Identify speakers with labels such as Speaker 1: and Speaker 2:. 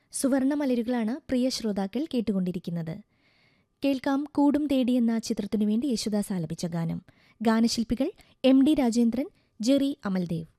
Speaker 1: സുവർണമലരുകളാണ് പ്രിയ ശ്രോതാക്കൾ കേട്ടുകൊണ്ടിരിക്കുന്നത്. കേൾക്കാം കൂടും തേടി എന്ന ചിത്രത്തിനുവേണ്ടി യേശുദാസ് ആലപിച്ച ഗാനം. ഗാനശില്പികൾ എം.ഡി. രാജേന്ദ്രൻ, ജെറി അമൽദേവ്.